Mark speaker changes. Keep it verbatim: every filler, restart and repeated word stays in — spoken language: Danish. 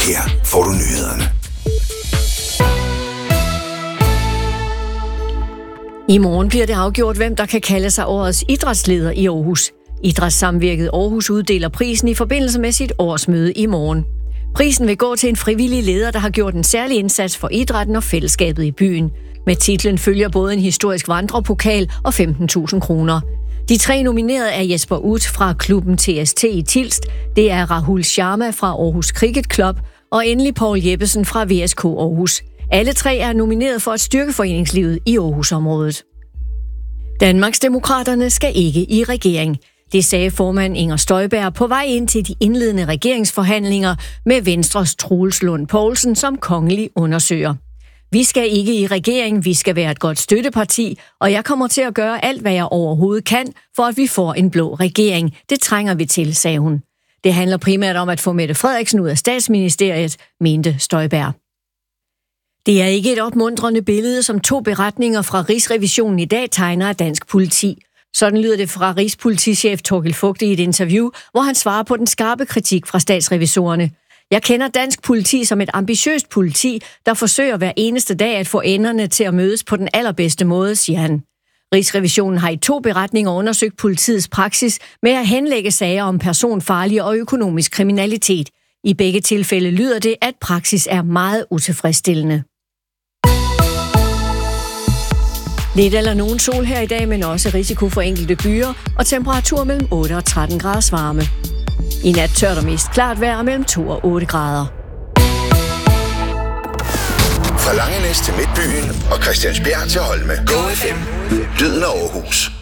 Speaker 1: Her får du nyhederne.
Speaker 2: I morgen bliver det afgjort, hvem der kan kalde sig årets idrætsleder i Aarhus. Idrætssamvirket Aarhus uddeler prisen i forbindelse med sit årsmøde i morgen. Prisen vil gå til en frivillig leder, der har gjort en særlig indsats for idrætten og fællesskabet i byen. Med titlen følger både en historisk vandrepokal og femten tusind kroner. De tre nominerede er Jesper Uth fra klubben T S T i Tilst, det er Rahul Sharma fra Aarhus Cricket Club og endelig Poul Jeppesen fra V S K Aarhus. Alle tre er nomineret for at styrke foreningslivet i Aarhusområdet. Danmarksdemokraterne skal ikke i regering. Det sagde formand Inger Støjberg på vej ind til de indledende regeringsforhandlinger med Venstres Troels Lund Poulsen som kongelig undersøger. Vi skal ikke i regering, vi skal være et godt støtteparti, og jeg kommer til at gøre alt, hvad jeg overhovedet kan, for at vi får en blå regering. Det trænger vi til, sagde hun. Det handler primært om at få Mette Frederiksen ud af statsministeriet, mente Støjberg. Det er ikke et opmuntrende billede, som to beretninger fra Rigsrevisionen i dag tegner af dansk politi. Sådan lyder det fra rigspolitichef Thorkild Fugte i et interview, hvor han svarer på den skarpe kritik fra statsrevisorerne. Jeg kender dansk politi som et ambitiøst politi, der forsøger hver eneste dag at få enderne til at mødes på den allerbedste måde, siger han. Rigsrevisionen har i to beretninger undersøgt politiets praksis med at henlægge sager om personfarlig og økonomisk kriminalitet. I begge tilfælde lyder det, at praksis er meget utilfredsstillende. Lidt eller nogen sol her i dag, men også risiko for enkelte byer og temperatur mellem otte og tretten grader varme. I nat tørt og mest klart vejr mellem to og otte grader.
Speaker 1: Fra Langenæs til Midtbyen og Christiansbjerg til Holme. Go F M. Lyden af Aarhus.